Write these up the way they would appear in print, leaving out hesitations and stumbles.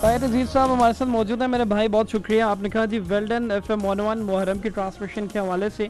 ताहिर अजीज साहब हमारे साथ मौजूद है। मेरे भाई बहुत शुक्रिया, आपने कहा जी वेल डन FM 101 मुहर्रम की ट्रांसमिशन के हवाले से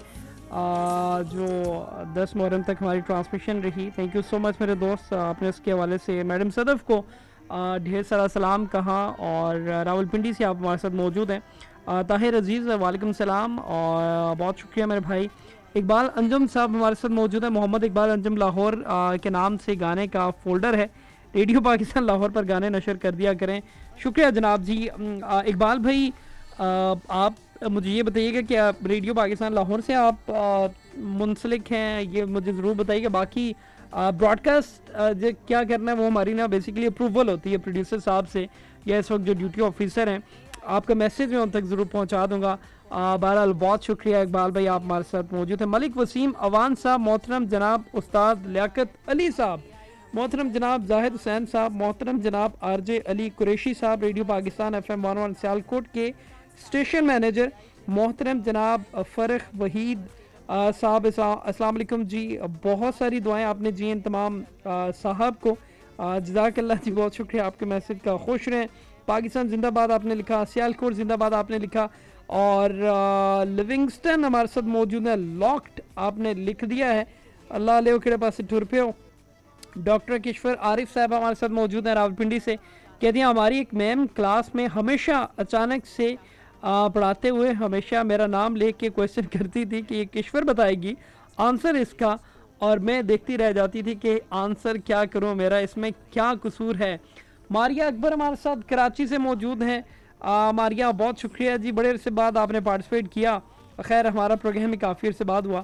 जो 10 मुहर्रम तक हमारी ट्रांसमिशन रही। थैंक यू सो मच मेरे दोस्त, आपने इसके हवाले से मैडम सदफ को ढेर सारा सलाम कहा। और रावलपिंडी से आप हमारे साथ मौजूद हैं। ताहिर अजीज़ वालेकुम सलाम और बहुत शुक्रिया मेरे भाई। इकबाल अंजुम साहब हमारे साथ मौजूद है। मोहम्मद इकबाल अंजुम लाहौर के नाम से गाने का फोल्डर है, रेडियो पाकिस्तान लाहौर पर गाने नशर कर दिया करें। शुक्रिया जनाब जी। इकबाल भाई आप मुझे ये बताइएगा कि आप रेडियो पाकिस्तान लाहौर से आप मुंसलिक हैं, ये मुझे ज़रूर बताइएगा। बाकी ब्रॉडकास्ट क्या करना है वो हमारी ना बेसिकली अप्रूवल होती है प्रोड्यूसर साहब से या इस वक्त जो ड्यूटी ऑफिसर हैं। आपका मैसेज मैं उन तक ज़रूर पहुंचा दूंगा। बहरहाल बहुत शुक्रिया इकबाल भाई, आप हमारे साथ मौजूद हैं। मलिक वसीम अवान साहब, मोहतरम जनाब उस्ताद लियाकत अली साहब, मोहतरम जनाब जाहिद हुसैन साहब, मोहतरम जनाब RJ अली कुरैशी साहब, रेडियो पाकिस्तान FM 101 सियालकोट के स्टेशन मैनेजर, मोहतरम जनाब फ़रख वहीद साहब, अस्सलाम वालेकुम जी। बहुत सारी दुआएं आपने जी इन तमाम साहब को, जज़ाकल्लाह जी, बहुत शुक्रिया आपके मैसेज का। खुश रहें, पाकिस्तान जिंदाबाद आपने लिखा, सियालकोट जिंदाबाद आपने लिखा। और लिविंगस्टन हमारे साथ मौजूद है, लॉक्ड आपने लिख दिया है, अल्लाह ले केड़े पास टुर पे हो। डॉक्टर किश्वर आरिफ साहब हमारे साथ मौजूद हैं रावलपिंडी से, कहती हैं हमारी एक मैम क्लास में हमेशा अचानक से पढ़ाते हुए हमेशा मेरा नाम ले के क्वेश्चन करती थी कि ये किश्वर बताएगी आंसर इसका, और मैं देखती रह जाती थी कि आंसर क्या करूं, मेरा इसमें क्या कसूर है। मारिया अकबर हमारे साथ कराची से मौजूद हैं। मारिया बहुत शुक्रिया जी, बड़े अरसे बाद आपने पार्टिसिपेट किया। खैर हमारा प्रोग्राम ही काफ़ी अरसे बाद हुआ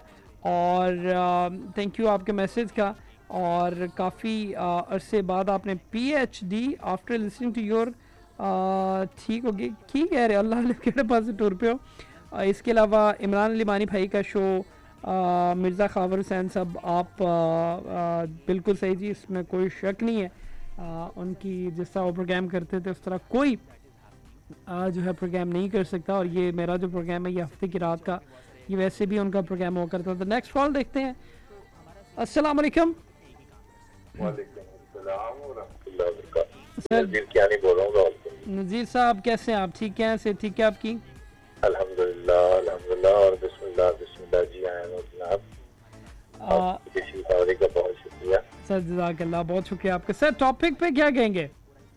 और थैंक यू आपके मैसेज का। और काफ़ी अरसे बाद आपने PhD after listening to your, ठीक हो गई, ठीक है रे, अल्लाह के पास टूर पे हो। इसके अलावा इमरान अली मानी भाई का शो, मिर्ज़ा खावर हुसैन साहब, आप बिल्कुल सही जी, इसमें कोई शक नहीं है। उनकी जिस तरह वो प्रोग्राम करते थे उस तरह कोई जो है प्रोग्राम नहीं कर सकता। और ये मेरा जो प्रोग्राम है ये हफ्ते की रात का, ये वैसे भी उनका प्रोग्राम हुआ करता था। नेक्स्ट कॉल देखते हैं। अस्सलाम वालेकुम। सर नज़ीर साहब कैसे हैं आप, ठीक हैं, से ठीक है आपकी? अल्हम्दुलिल्लाह अल्हम्दुलिल्लाह और बिस्मिल्लाह बिस्मिल्लाह जी आए हो जनाब, का बहुत शुक्रिया सर, जज़ाकल्लाह, बहुत शुक्रिया आपका। सर टॉपिक पे क्या कहेंगे?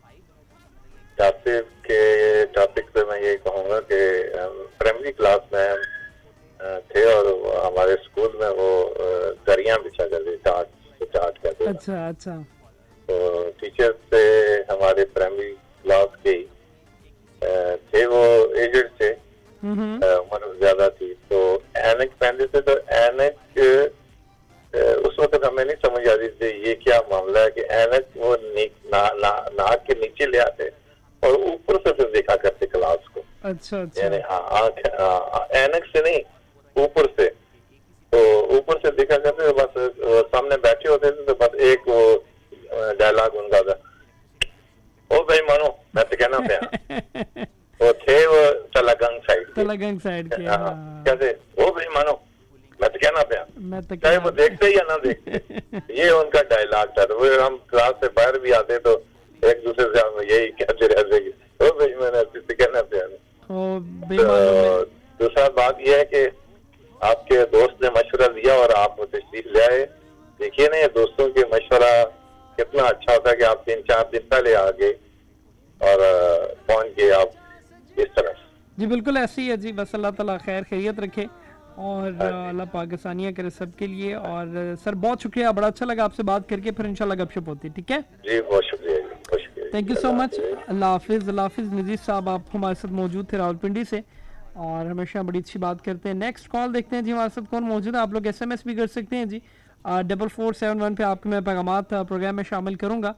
टॉपिक पे मैं ये कहूँगा कि प्राइमरी क्लास में थे और हमारे स्कूल में वो दरियां बिछा करते, चाट करते। अच्छा अच्छा। तो टीचर से हमारे प्राइमरी क्लास के थे, वो एजेड थे, उम्र ज्यादा थी, तो ऐनक पहनते थे। तो ऐनक उस वक्त हमें नहीं समझ आती थी ये क्या मामला है कि ऐनक वो नाक के नीचे ले आते और ऊपर से फिर देखा करते क्लास को। अच्छा अच्छा। यानी आंख ऐनक से नहीं, ऊपर से, तो ऊपर से देखा करते, तो बस सामने बैठे होते थे, तो बस एक वो डायलॉग उनका था, ओ भाई मानो मैं तो कहना पे वो थे वो तलागंग साइड के, कैसे ओ भाई मानो मैं तो कहना पे, चाहे वो देखते या ना देखते, ये उनका डायलॉग था। तो वो हम क्लास से बाहर भी आते तो एक दूसरे से हम यही कहते रहते कि ओ भाई मैंने तो कहना पे। तो दूसरा बात यह है कि आपके दोस्त ने मशवरा दिया और आप तशरीफ ले आए। देखिए ना, ये दोस्तों के मशवरा कितना अच्छा होता है कि आप 3-4 दिन पहले आ गए और पहुंच गए आप इस तरह। जी बिल्कुल ऐसे ही है जी, बस अल्लाह ताला खैर खैरियत रखे और अल्लाह पाकिस्तानियाँ करे सबके लिए। और सर बहुत शुक्रिया, बड़ा अच्छा लगा आपसे बात करके, फिर इंशाल्लाह गपशप होती है, ठीक है जी, बहुत शुक्रिया जी, बहुत शुक्रिया, थैंक यू सो मच। अल्लाह हाफिज़। अल्लाह हाफिज़। नज़ीर साहब आप हमारे साथ मौजूद थे रावलपिंडी से और हमेशा बड़ी अच्छी बात करते हैं। नेक्स्ट कॉल देखते हैं जी, हमारे साथ कौन मौजूद है। आप लोग SMS भी कर सकते हैं जी, 4471 पे आपके मैं पैगामात प्रोग्राम में शामिल करूँगा।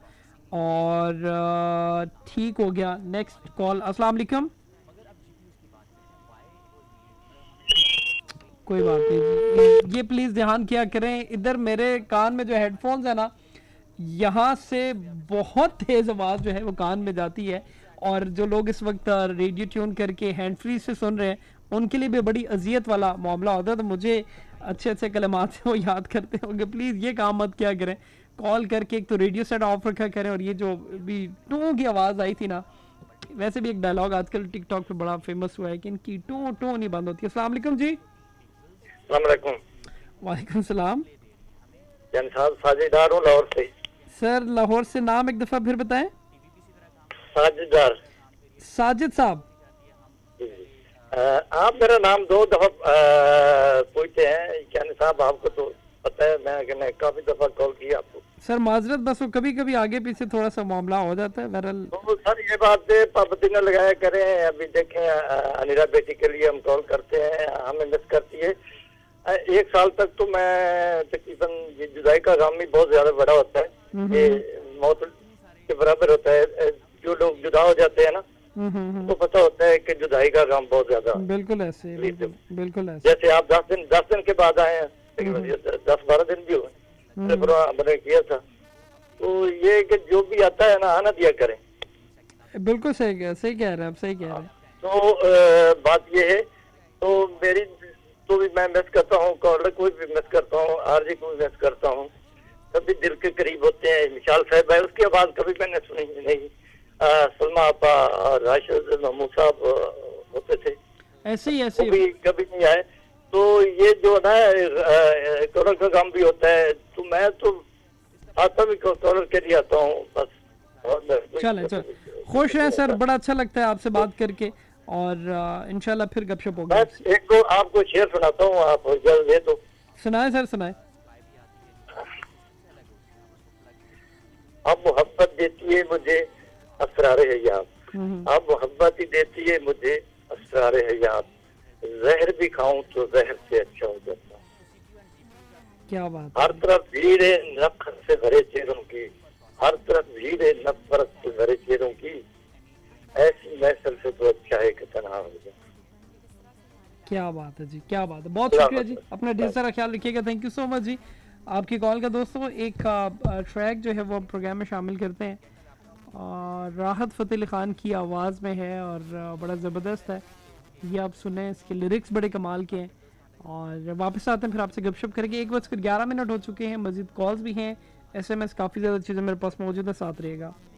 और ठीक हो गया। Next call. अस्सलाम वालेकुम। कोई बात नहीं जी, ये प्लीज़ ध्यान किया करें, इधर मेरे कान में जो हेडफोन्स है ना, यहाँ से बहुत तेज़ आवाज़ जो है वो कान में जाती है। और जो लोग इस वक्त रेडियो ट्यून करके हैंड फ्री से सुन रहे हैं उनके लिए भी बड़ी अजियत वाला मामला होता है। तो मुझे अच्छे अच्छे कलमात वो याद करते होंगे, प्लीज़ ये काम मत किया करें। कॉल करके एक तो रेडियो सेट ऑफ रखा करें, और ये जो भी टू की आवाज़ आई थी ना, वैसे भी एक डायलॉग आजकल टिक टॉक पे बड़ा फेमस हुआ है कि इनकी टो टो नहीं बंद होती है। अस्सलाम वालेकुम जी। अस्सलाम वालेकुम सलाम। जन साहब, साझेदार हूँ लाहौर से। सर लाहौर से नाम एक दफ़ा फिर बताएं। साझेदार साजिद साहब। आप मेरा नाम 2 दफा पूछते हैं यानी साहब, आपको तो पता है मैंने काफी दफा कॉल किया आपको। सर माजरत, बस वो कभी कभी आगे पीछे थोड़ा सा मामला हो जाता है। बहरहाल तो सर ये बात पाबंदी न लगाया करें। अभी देखें, अनिरा बेटी के लिए हम कॉल करते हैं, हमें मिस करती है। 1 साल तक तो मैं तकरीबन, ये जुदाई का गम भी बहुत ज्यादा बड़ा होता है, ये मौत के बराबर होता है। जो लोग जुदा हो जाते हैं ना, तो पता होता है कि जुदाई का गम बहुत ज्यादा। बिल्कुल ऐसे, बिल्कुल ऐसे। जैसे आप 10 दिन के बाद आए हैं, 10-12 दिन भी हुए, मैंने किया था। तो ये कि जो भी आता है ना, आना दिया करें। बिल्कुल सही कह रहे हैं आप, सही कह रहे हैं। तो बात ये है, तो मेरी तो भी मैं मिस करता हूँ, कॉलर को भी मिस करता हूँ, आरजी को भी मिस करता हूँ। सभी दिल के करीब होते हैं। मिशाल साहब है, उसकी आवाज कभी मैंने सुनी नहीं। सलमा आपा और राशिद महमूद साहब होते थे, ऐसे ही ऐसे कभी नहीं आए। तो ये जो ना कॉलर का काम भी होता है, तो मैं तो आता भी कॉलर के लिए आता हूँ बस। चलें खुश रहें सर, बड़ा अच्छा लगता है आपसे बात करके, और इंशाल्लाह फिर गपशप होगी। बस एक तो आपको शेर सुनाता हूँ, आप जल्द दे तो। सुनाए सर, सुनाए। अब मोहब्बत देती है मुझे असरारे हयात, अब मोहब्बत ही देती है मुझे असरारे हयात, जहर भी खाऊं तो जहर से अच्छा हो जाता। क्या बात। हर तरफ भीड़ है नफरत से भरे चेहरों की, हर तरफ भीड़ है नफरत से भरे चेहरों की, ऐसी महफिल से तो अच्छा है कि तन्हा हो जाए। क्या बात है जी, क्या बात है। बहुत शुक्रिया जी, अपना ढेर सारा ख्याल रखिएगा। थैंक यू सो मच जी आपकी कॉल का। दोस्तों एक ट्रैक जो है वो प्रोग्राम में शामिल करते हैं, और राहत फ़तेह अली ख़ान की आवाज़ में है, और बड़ा ज़बरदस्त है ये। आप सुने, इसके लिरिक्स बड़े कमाल के हैं। और वापस आते हैं, फिर आपसे गपशप करेंगे। 1:11 हो चुके हैं, मज़ीद कॉल्स भी हैं, SMS काफ़ी ज़्यादा चीज़ें मेरे पास मौजूद है, साथ रहेगा।